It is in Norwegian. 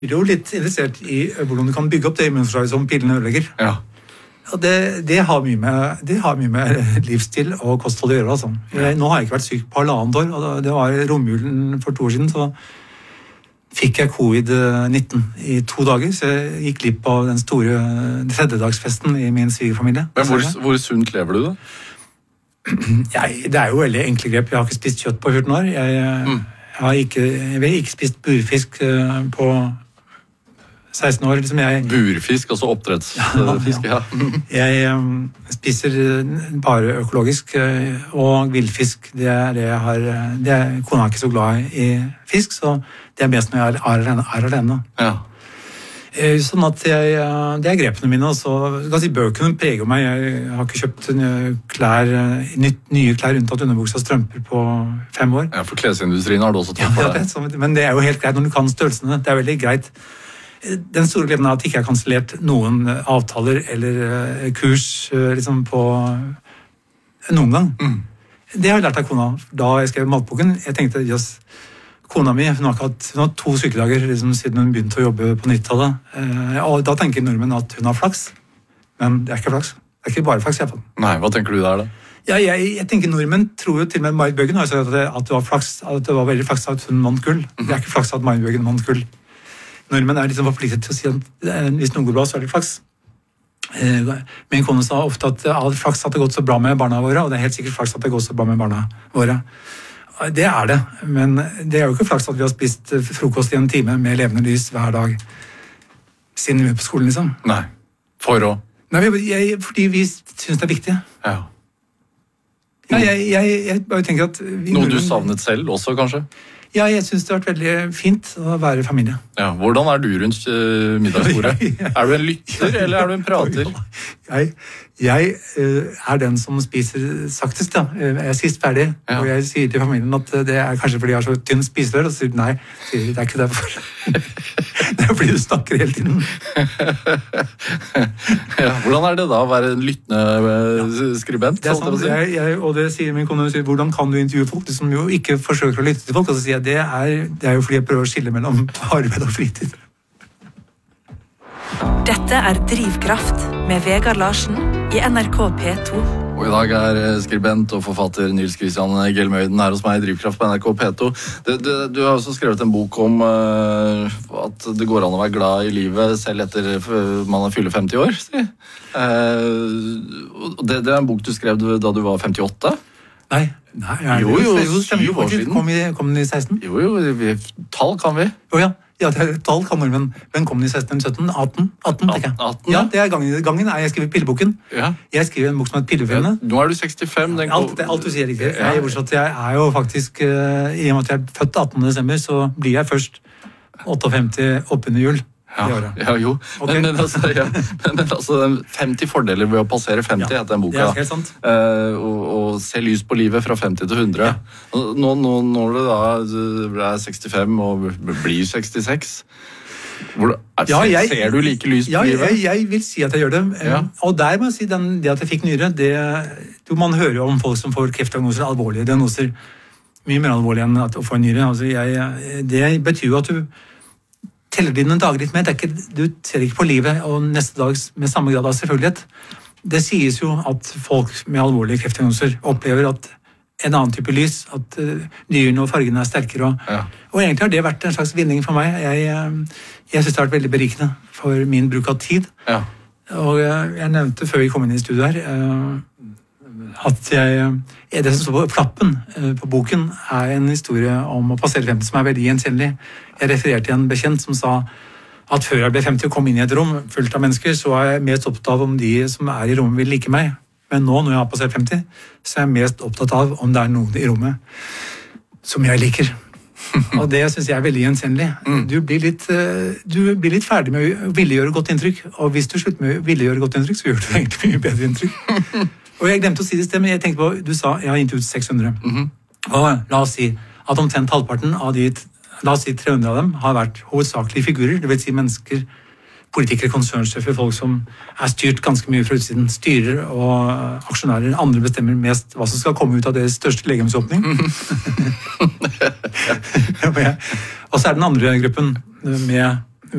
er jo litt interessert i hvordan du kan bygge opp det immunforsvaret som pillen ødelegger. Ja. Og det har mye med livsstil og kosthold å gjøre. Altså. Nå har jeg ikke vært syk på 1,5 år, og det var romjulen for 2 år siden, så fikk jeg covid-19 i 2 dager, så jeg gikk glipp av den store tredjedagsfesten i min svigerfamilie. Men hvor sunt lever du da? Det er jo veldig enkle grep. Jeg har ikke spist kjøtt på 14 år. Jeg har ikke spist burfisk på 16 år. Liksom burfisk, altså oppdrettsfisk, ja. Jeg spiser bare økologisk, og villfisk, det er det jeg har. Kona er ikke så glad i fisk, så det er mest når jeg er alene. Ja. Sånn at det er grepene mine, og så skal si bøkene preger meg. Jeg har ikke kjøpt nye klær unntatt underbuksa og strømper på 5 år. Ja, for klesindustrien har du også tatt for deg. Men det er jo helt greit når du kan størrelsene. Det er veldig greit. Den store gleden er at jeg ikke har kansellert noen avtaler eller kurs liksom på noen gang. Det har jeg lært av kona da jeg skrev matboken. Jeg tenkte, kona mi hun har hatt 2 sykedager liksom, siden hun begynte å jobbe på 90-tallet. Og da tenker nordmenn at hun har flaks. Men det er ikke flaks. Det er ikke bare flaks. Nei, hva tenker du der da? Jeg tenker nordmenn tror jo til og med Marit Bjørgen har sagt at det var flaks, at det var veldig flaks at hun vant gull. Det er ikke flaks at Marit Bjørgen vant gull. Nordmenn er liksom forpliktet til å si at hvis noe går bra, så er det flaks. Min kone sa ofte at det er flaks at det har gått så bra med barna våre, og det er helt sikkert flaks at det går så bra med barna våre. Det er det, men det er jo ikke flaks at vi har spist frokost i 1 time med levende lys hver dag siden vi er på skolen, liksom. Nei, for å? Nei, fordi vi synes det er viktig. Ja. Jeg bare tenker at... Noe du savnet selv også, kanskje? Ja, jeg synes det har vært veldig fint å være familie. Ja, hvordan er du rundt middagsbordet? Er du en lytter, eller er du en prater? Jeg er den som spiser saktest, ja. Jeg er sist ferdig, og jeg sier til familien at det er kanskje fordi jeg har så tynn spiserør, og så sier nei, det er ikke derfor. Det er fordi du snakker hele tiden. Ja, hvordan er det da å være en lyttende skribent? Det er sant, og det sier min kone, hvordan kan du intervjue folk som jo ikke forsøker å lytte til folk, og så sier jeg det er jo fordi jeg prøver å skille mellom arbeid og fritid. Dette er Drivkraft med Vegard Larsen i NRK P2. Og i dag er skribent og forfatter Nils Kristian Gelmøyden her hos meg i Drivkraft på NRK P2. Du har også skrevet en bok om at det går an å være glad i livet selv etter man har fyller 50 år. Det er en bok du skrev da du var 58? Nei, jo, 7 år siden. Kom den i 16? Jo, tall kan vi. Ja, tall kan nordmenn. Men kom den i 16, 17, 18, tenker jeg. 18, ja, det er gangen er jeg skriver pilleboken. Ja. Jeg skriver en bok som heter Pillefilmene. Nå er du 65. Alt du sier riktig. Jeg er jo faktisk, i og med at jeg er født 18. desember, så blir jeg først 58 oppunder jul. Ja, jo. Okay. Men altså 50 fordeler ved å passere 50 heter den boka. Det er helt sant. Og se lys på livet fra 50 til 100. Ja. Når du da er 65 og blir 66, ser du like lys på livet? Jeg vil si at jeg gjør det. Og der må jeg si, det at jeg fikk nyre, man hører jo om folk som får kreftdiagnoser, alvorlige diagnoser, mye mer alvorlige enn å få en nyre. Altså, det betyr jo at du teller dine dager litt mer. Du ser ikke på livet og neste dag med samme grad av selvfølgelighet. Det sies jo at folk med alvorlige kreftdiagnoser opplever at en annen type lys, at dyrene og fargene er sterkere. Og egentlig har det vært en slags vinning for meg. Jeg synes det har vært veldig berikende for min bruk av tid. Ja. Og jeg nevnte før vi kom inn i studiet her, at det som står på flappen på boken er en historie om å passere 50 som er veldig gjenkjennelig. Jeg refererte til en bekjent som sa at før jeg ble 50 og kom inn i et rom fullt av mennesker, så er jeg mest opptatt av om de som er i rommet vil like meg. Men nå, når jeg har passert 50, så er jeg mest opptatt av om det er noen i rommet som jeg liker. Og det synes jeg er veldig gjenkjennelig. Du blir litt ferdig med å ville gjøre godt inntrykk, og hvis du slutter med å ville gjøre godt inntrykk, så gjør du egentlig mye bedre inntrykk. Og jeg glemte å si det i sted, men jeg tenkte på, du sa, jeg har intervjuet 600. Og la oss si at omtrent halvparten av la oss si 300 av dem har vært hovedsakelige figurer, det vil si mennesker, politikere, konsernsjefer, folk som er styrt ganske mye fra utsiden, styrer og aksjonærer. Andre bestemmer mest hva som skal komme ut av deres største legemsåpning. Og så er den andre gruppen med